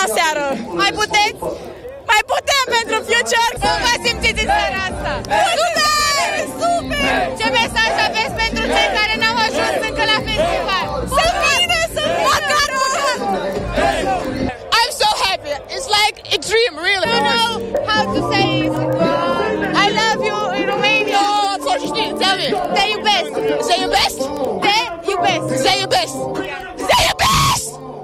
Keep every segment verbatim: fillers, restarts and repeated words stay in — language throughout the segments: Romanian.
seară. Mai puteți? Mai putem pentru Future? Cum vă simțiți în seara asta? Super! Super! Ce mesaj aveți pentru cei care n-au ajuns încă la festival? Să vină, să vină! I'm so happy. It's like a dream, really. I know how to say uh, I love you in Romania. No, să tell me. Te iubesc. Te iubesc? Te iubesc. Te iubesc. Te iubesc!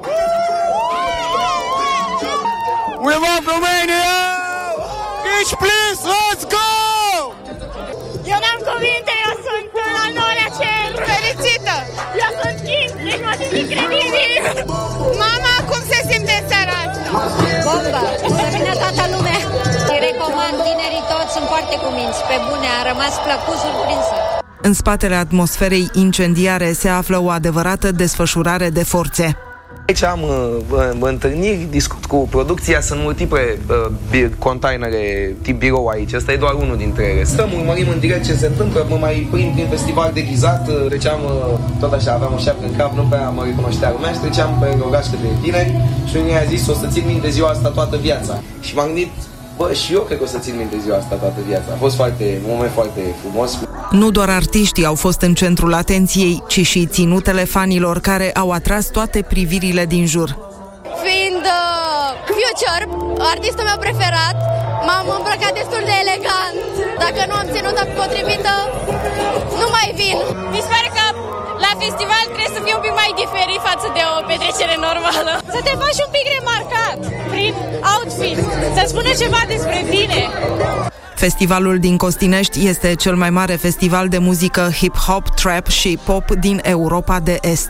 We love Romania! Beach, please, let's go! Eu n-am cuvinte, eu sunt la Norea Cer. Fericită! Eu sunt King, ești mă simt incredibil! Mama, cum se simte seara asta? Bomba! Să vină toată lumea! Îi recomand, tinerii toți sunt foarte cuminți, pe bune, a rămas plăcut surprinsă. În spatele atmosferei incendiare se află o adevărată desfășurare de forțe. Aici am uh, întâlniri, discut cu producția, sunt multiple uh, containere tip birou aici, ăsta e doar unul dintre ele. Stăm, urmărim în direct ce se întâmplă, mă mai prind prin festival deghizat, uh, treceam, uh, tot așa, aveam o șapcă în cap, nu prea mă recunoștea lumea și treceam pe o gașcă de tineri și unii a zis, o să țin minte ziua asta toată viața. Și m-am gândit, bă, și eu cred că o să țin minte ziua asta toată viața. A fost foarte, un moment foarte frumos. Nu doar artiștii au fost în centrul atenției, ci și ținutele fanilor care au atras toate privirile din jur. Fiind uh, Future, artistul meu preferat, m-am îmbrăcat destul de elegant. Dacă nu am ținută potrivită, nu mai vin. Mi se pare că la festival trebuie să fie un pic mai diferit față de o petrecere normală. Să te faci un pic remarcat prin outfit, să spună ceva despre tine. Festivalul din Costinești este cel mai mare festival de muzică hip-hop, trap și pop din Europa de Est.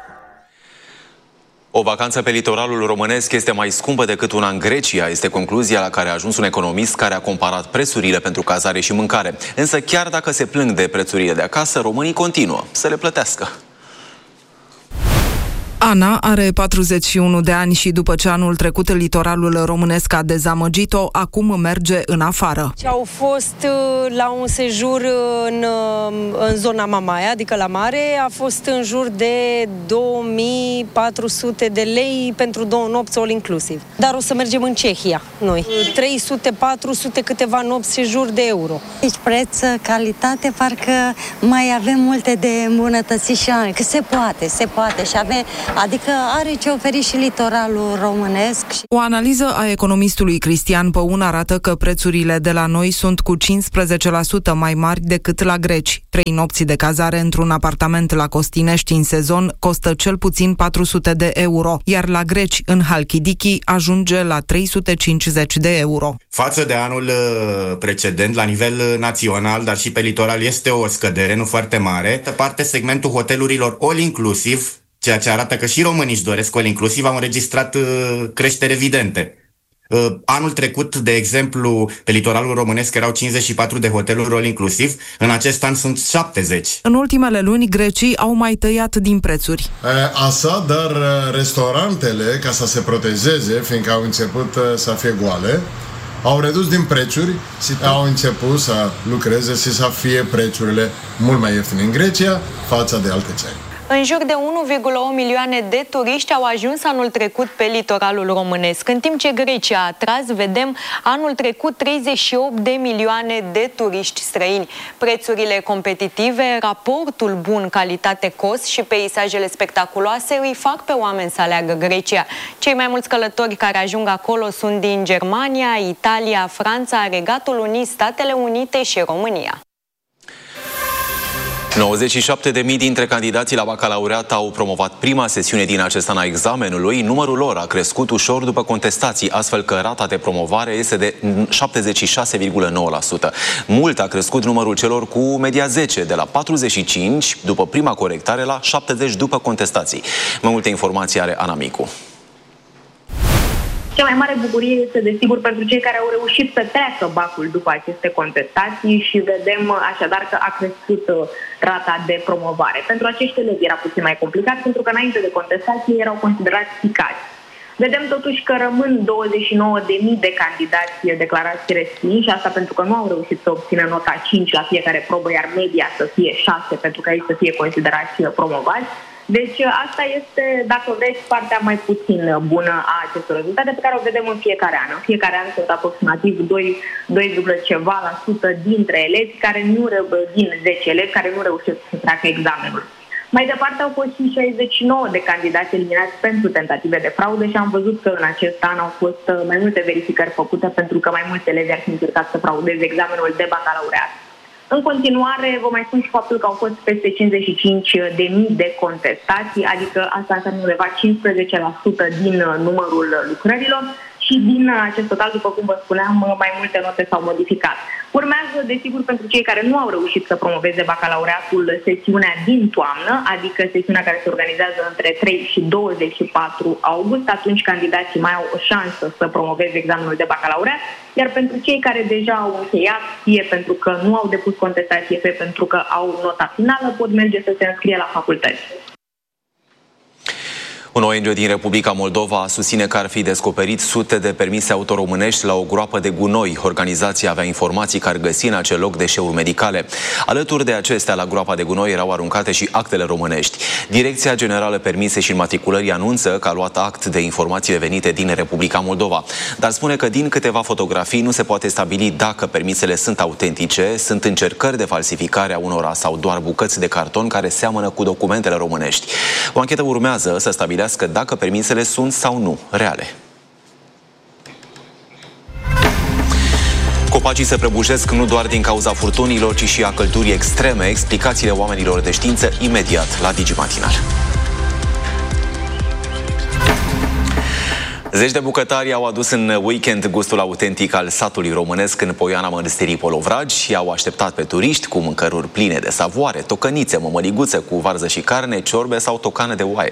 O vacanță pe litoralul românesc este mai scumpă decât una în Grecia, este concluzia la care a ajuns un economist care a comparat prețurile pentru cazare și mâncare. Însă chiar dacă se plâng de prețurile de acasă, românii continuă să le plătească. Ana are patruzeci și unu de ani și după ce anul trecut litoralul românesc a dezamăgit-o, acum merge în afară. Au fost la un sejur în, în zona Mamaia, adică la mare, a fost în jur de două mii patru sute de lei pentru două nopți all inclusiv. Dar o să mergem în Cehia, noi. trei sute patru sute câteva nopți sejur de euro. Deci preț, calitate, parcă mai avem multe de îmbunătățit și că se poate, se poate și ave Adică are ce oferi și litoralul românesc. O analiză a economistului Cristian Păun arată că prețurile de la noi sunt cu cincisprezece la sută mai mari decât la greci. Trei nopți de cazare într-un apartament la Costinești în sezon costă cel puțin patru sute de euro, iar la greci în Halkidiki ajunge la trei sute cincizeci de euro. Față de anul precedent, la nivel național, dar și pe litoral, este o scădere, nu foarte mare. Pe parte, segmentul hotelurilor all-inclusive, ceea ce arată că și românii își doresc all-inclusiv, au înregistrat uh, creștere evidente. Uh, anul trecut, de exemplu, pe litoralul românesc erau cincizeci și patru de hoteluri all-inclusiv, în acest an sunt șaptezeci. În ultimele luni, grecii au mai tăiat din prețuri. Asta, dar restaurantele, ca să se protejeze, fiindcă au început să fie goale, au redus din prețuri și au început să lucreze și să fie prețurile mult mai ieftine în Grecia față de alte țări. În jur de unu virgulă opt milioane de turiști au ajuns anul trecut pe litoralul românesc. În timp ce Grecia a atras, vedem anul trecut treizeci și opt de milioane de turiști străini. Prețurile competitive, raportul bun calitate-cost și peisajele spectaculoase îi fac pe oameni să aleagă Grecia. Cei mai mulți călători care ajung acolo sunt din Germania, Italia, Franța, Regatul Unit, Statele Unite și România. nouăzeci și șapte de mii dintre candidații la bacalaureat au promovat prima sesiune din acest an a examenului. Numărul lor a crescut ușor după contestații, astfel că rata de promovare este de șaptezeci și șase virgulă nouă la sută. Mult a crescut numărul celor cu media zece, de la patruzeci și cinci după prima corectare la șaptezeci după contestații. Mai multe informații are Ana Micu. Cea mai mare bucurie este, desigur, pentru cei care au reușit să treacă bacul după aceste contestații și vedem așadar că a crescut rata de promovare. Pentru acești elevi era puțin mai complicat, pentru că înainte de contestații erau considerați picați. Vedem totuși că rămân douăzeci și nouă de mii de candidați declarați respinși, asta pentru că nu au reușit să obțină nota cinci la fiecare probă, iar media să fie șase pentru ca ei să fie considerați promovați. Deci asta este, dacă vreți, partea mai puțin bună a acestor rezultate pe care o vedem în fiecare an. În fiecare an sunt aproximativ doi, ceva la sută dintre elevi care nu reu- din zece elevi care nu reușesc să treacă examenul. Mai departe au fost și șaizeci și nouă de candidați eliminați pentru tentative de fraudă și am văzut că în acest an au fost mai multe verificări făcute pentru că mai mulți elevi ar fi încercat să fraudeze examenul de bacalaureat. În continuare, vă mai spun și faptul că au fost peste cincizeci și cinci de mii de contestații, adică asta înseamnă undeva cincisprezece la sută din numărul lucrărilor și din acest total, după cum vă spuneam, mai multe note s-au modificat. Urmează, desigur, pentru cei care nu au reușit să promoveze bacalaureatul, sesiunea din toamnă, adică sesiunea care se organizează între trei și douăzeci și patru august. Atunci candidații mai au o șansă să promoveze examenul de bacalaureat, iar pentru cei care deja au încheiat, fie pentru că nu au depus contestație, fie pentru că au nota finală, pot merge să se înscrie la facultăți. Un O N G din Republica Moldova susține că ar fi descoperit sute de permise autoromânești la o groapă de gunoi. Organizația avea informații că ar găsi în acel loc deșeuri medicale. Alături de acestea, la groapa de gunoi erau aruncate și actele românești. Direcția Generală Permise și Înmatriculării anunță că a luat act de informațiile venite din Republica Moldova, dar spune că din câteva fotografii nu se poate stabili dacă permisele sunt autentice, sunt încercări de falsificare a unora sau doar bucăți de carton care seamănă cu documentele românești. O anchetă urmează să stabilească dacă permisele sunt sau nu reale. Copacii se prăbușesc nu doar din cauza furtunilor, ci și a căldurii extreme. Explicațiile oamenilor de știință imediat la Digi Matinal. Zeci de bucătari au adus în weekend gustul autentic al satului românesc în Poiana Mănăstirii Polovragi și au așteptat pe turiști cu mâncăruri pline de savoare, tocănițe, mămăliguțe cu varză și carne, ciorbe sau tocane de oaie.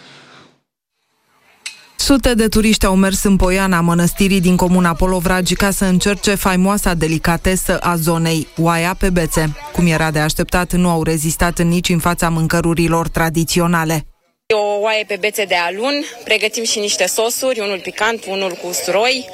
Sute de turiști au mers în Poiana Mănăstirii din comuna Polovragi ca să încerce faimoasa delicatesă a zonei, oaia pe bețe. Cum era de așteptat, nu au rezistat nici în fața mâncărurilor tradiționale. O oaie pe bețe de alun, pregătim și niște sosuri, unul picant, unul cu usturoi.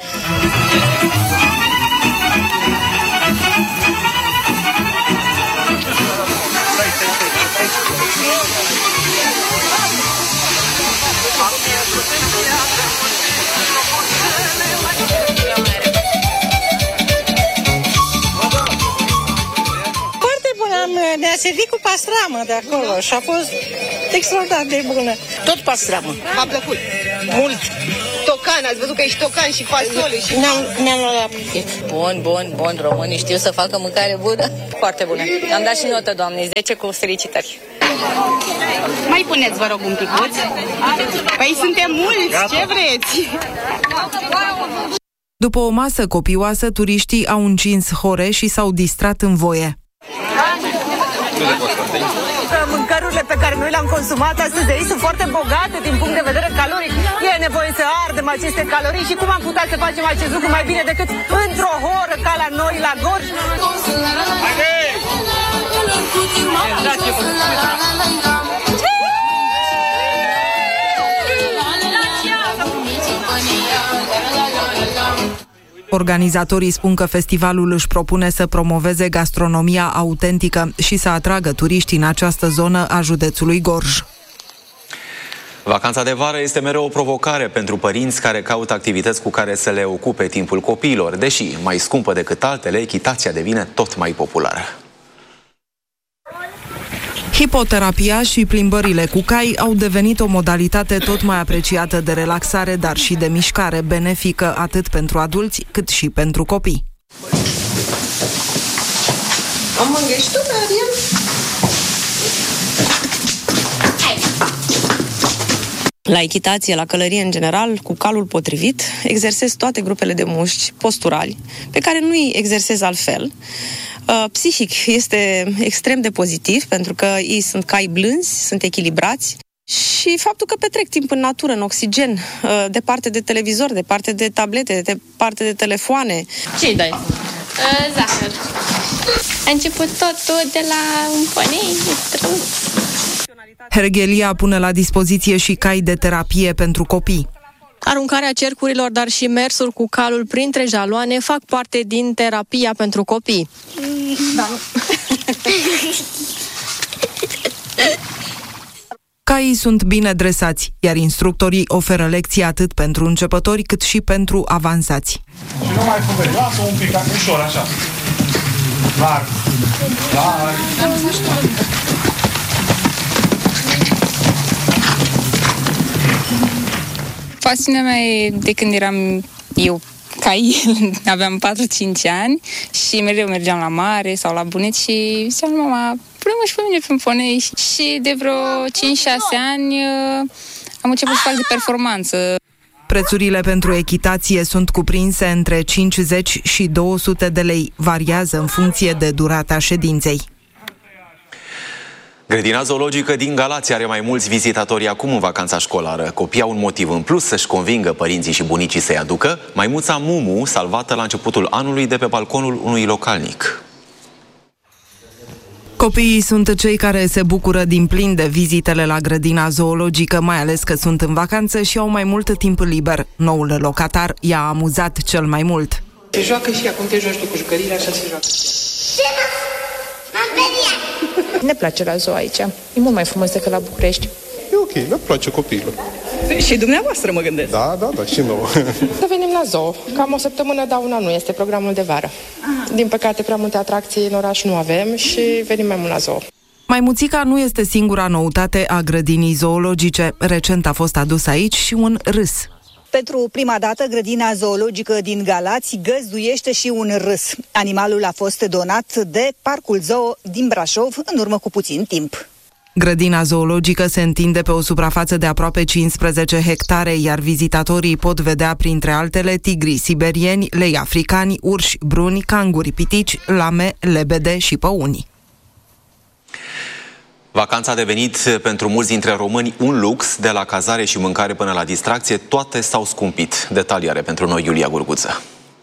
Ne-a servit cu pastramă de acolo și a fost extraordinar de bună. Tot pastramă. M-a plăcut. Mult. Tocan, ați văzut că ești tocan și fasole și... Ne-am, ne-am luat la pachet. Bun, bun, bun. Românii știu să facă mâncare bună. Foarte bună. Am dat și notă, doamne, zece cu felicitări. Mai puneți, vă rog, un picuț. Păi suntem mulți, ce vreți? După o masă copioasă, turiștii au încins hore și s-au distrat în voie. Mâncărurile pe care noi le-am consumat astăzi de aici sunt foarte bogate din punct de vedere caloric. E nevoie să ardem aceste calorii și cum am putea să facem acest lucru mai bine decât într-o horă ca la noi, la Gorj? Organizatorii spun că festivalul își propune să promoveze gastronomia autentică și să atragă turiștii în această zonă a județului Gorj. Vacanța de vară este mereu o provocare pentru părinți care caută activități cu care să le ocupe timpul copiilor. Deși mai scumpă decât altele, echitația devine tot mai populară. Hipoterapia și plimbările cu cai au devenit o modalitate tot mai apreciată de relaxare, dar și de mișcare, benefică atât pentru adulți cât și pentru copii. Am mângești tu, Marian? La echitație, la călărie în general, cu calul potrivit, exersez toate grupele de mușchi posturali, pe care nu îi exersez altfel. Psihic este extrem de pozitiv, pentru că ei sunt cai blânzi, sunt echilibrați și faptul că petrec timp în natură, în oxigen, departe de televizor, departe de tablete, departe de telefoane. Ce-i dai? Uh, zahăr. A început totul de la un ponei, străuț. Hergelia pune la dispoziție și cai de terapie pentru copii. Aruncarea cercurilor, dar și mersul cu calul printre jaloane fac parte din terapia pentru copii. Caii sunt bine dresați, iar instructorii oferă lecții atât pentru începători cât și pentru avansați. Și nu mai fugări, lasă un pic, ușor, așa. Larg, larg. Pasiunea mea e de când eram eu cai, aveam patru-cinci ani și mereu mergeam la mare sau la bunici și ziceam, mama, pune-mă și pe mine pe ponei. Și de vreo cinci-șase ani am început să fac de performanță. Prețurile pentru echitație sunt cuprinse între cincizeci și două sute de lei, variază în funcție de durata ședinței. Grădina zoologică din Galați are mai mulți vizitatori acum în vacanța școlară. Copiii au un motiv în plus să-și convingă părinții și bunicii să-i aducă. Maimuța Mumu, salvată la începutul anului de pe balconul unui localnic. Copiii sunt cei care se bucură din plin de vizitele la grădina zoologică, mai ales că sunt în vacanță și au mai mult timp liber. Noul locatar i-a amuzat cel mai mult. Se joacă și ea, cum te joci tu cu jucăriile, așa se joacă. Ne place la zoo aici. E mult mai frumos decât la București. E ok, ne place copiilor. Și dumneavoastră mă gândesc. Da, da, da, și nouă. Să venim la zoo. Cam o săptămână, dar una nu. Este programul de vară. Din păcate, prea multe atracții în oraș nu avem și venim mai mult la zoo. Maimuțica nu este singura noutate a grădinii zoologice. Recent a fost adus aici și un râs. Pentru prima dată, grădina zoologică din Galați găzduiește și un râs. Animalul a fost donat de Parcul Zoo din Brașov în urmă cu puțin timp. Grădina zoologică se întinde pe o suprafață de aproape cincisprezece hectare, iar vizitatorii pot vedea, printre altele, tigri siberieni, lei africani, urși bruni, canguri pitici, lame, lebede și păuni. Vacanța a devenit pentru mulți dintre români un lux, de la cazare și mâncare până la distracție, toate s-au scumpit. Detalii are pentru noi Iulia Gurguță.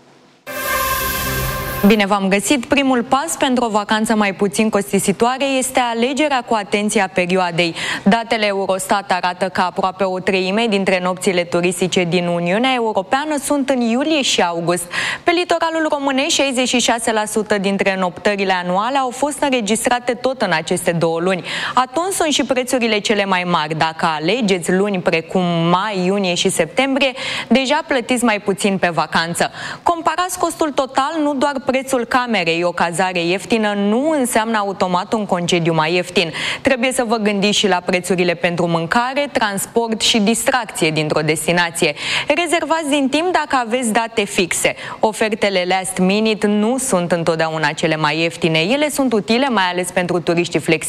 Bine v-am găsit! Primul pas pentru o vacanță mai puțin costisitoare este alegerea cu atenție a perioadei. Datele Eurostat arată că aproape o treime dintre nopțile turistice din Uniunea Europeană sunt în iulie și august. Pe litoralul românesc, șaizeci și șase la sută dintre noptările anuale au fost înregistrate tot în aceste două luni. Atunci sunt și prețurile cele mai mari. Dacă alegeți luni precum mai, iunie și septembrie, deja plătiți mai puțin pe vacanță. Comparați costul total, nu doar prețul camerei. O cazare ieftină nu înseamnă automat un concediu mai ieftin. Trebuie să vă gândiți și la prețurile pentru mâncare, transport și distracție dintr-o destinație. Rezervați din timp dacă aveți date fixe. Ofertele last minute nu sunt întotdeauna cele mai ieftine. Ele sunt utile mai ales pentru turiștii flexibili